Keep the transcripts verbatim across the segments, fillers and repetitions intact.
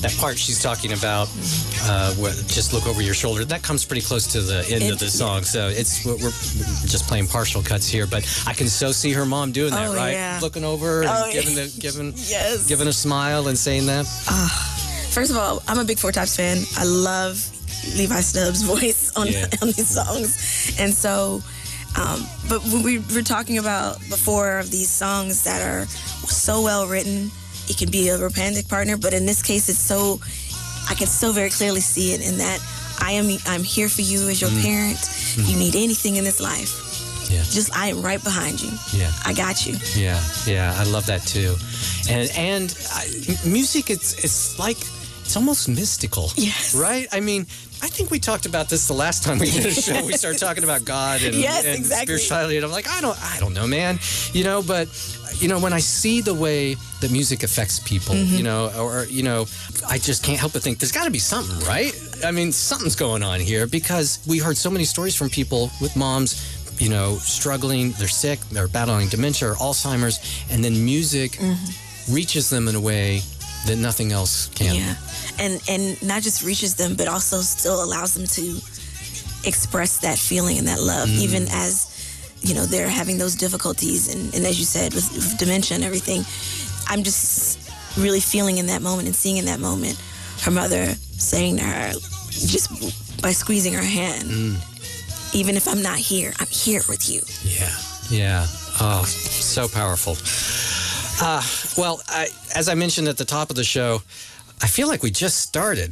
that part she's talking about, uh, where, just look over your shoulder, that comes pretty close to the end it, of the song. So it's we're, we're just playing partial cuts here, but I can so see her mom doing that, oh, right? Yeah. Looking over and oh, giving the giving yes. giving a smile and saying that. Uh, first of all, I'm a big Four Tops fan. I love Levi Stubbs' voice on, yeah. on these songs, and so. Um, but we were talking about before of these songs that are so well written. It can be a romantic partner, but in this case, it's so I can so very clearly see it in that I am I'm here for you as your mm. parent. Mm. You need anything in this life, yeah. just I am right behind you. Yeah, I got you. Yeah, yeah, I love that too. And and I, music, it's it's like it's almost mystical. Yes, right. I mean. I think we talked about this the last time we did a show. We started talking about God and, yes, and exactly. spirituality, and I'm like, I don't, I don't know, man. You know, but you know, when I see the way that music affects people, mm-hmm. you know, or you know, I just can't help but think there's got to be something, right? I mean, something's going on here because we heard so many stories from people with moms, you know, struggling, they're sick, they're battling dementia or Alzheimer's, and then music mm-hmm. reaches them in a way that nothing else can. Yeah. And and not just reaches them, but also still allows them to express that feeling and that love, mm. even as, you know, they're having those difficulties. And, and as you said, with, with dementia and everything, I'm just really feeling in that moment and seeing in that moment her mother saying to her, just by squeezing her hand, mm. even if I'm not here, I'm here with you. Yeah, yeah. Oh, so powerful. Uh, well, I, as I mentioned at the top of the show, I feel like we just started.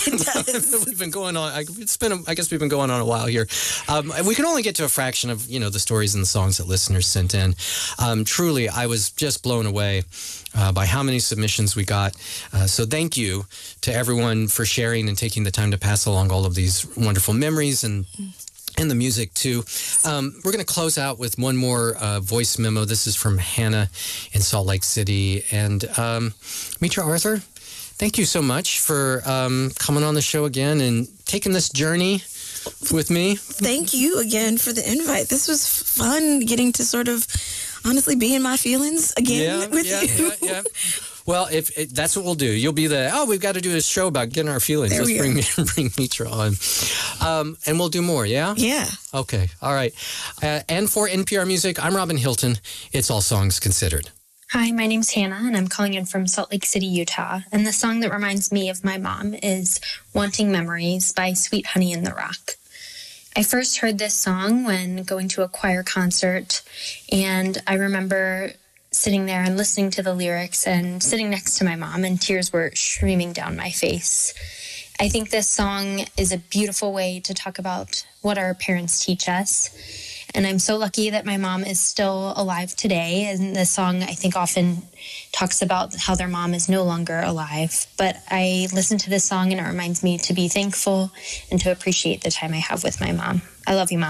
We've been going on. It's been. A, I guess we've been going on a while here. Um, we can only get to a fraction of you know the stories and the songs that listeners sent in. Um, truly, I was just blown away uh, by how many submissions we got. Uh, so thank you to everyone for sharing and taking the time to pass along all of these wonderful memories and. And the music, too. Um, we're going to close out with one more uh, voice memo. This is from Hannah in Salt Lake City. And um, Mitra Arthur, thank you so much for um, coming on the show again and taking this journey with me. Thank you again for the invite. This was fun getting to sort of honestly be in my feelings again yeah, with yeah, you. Yeah, yeah. Well, if it, that's what we'll do. You'll be the, oh, we've got to do a show about getting our feelings. There Let's we bring, bring Mitra on. Um, and we'll do more, yeah? Yeah. Okay, all right. Uh, and for N P R Music, I'm Robin Hilton. It's All Songs Considered. Hi, my name's Hannah, and I'm calling in from Salt Lake City, Utah. And the song that reminds me of my mom is Wanting Memories by Sweet Honey in the Rock. I first heard this song when going to a choir concert, and I remember sitting there and listening to the lyrics and sitting next to my mom, and tears were streaming down my face. I think this song is a beautiful way to talk about what our parents teach us. And I'm so lucky that my mom is still alive today. And the song, I think, often talks about how their mom is no longer alive. But I listen to this song and it reminds me to be thankful and to appreciate the time I have with my mom. I love you, Mom.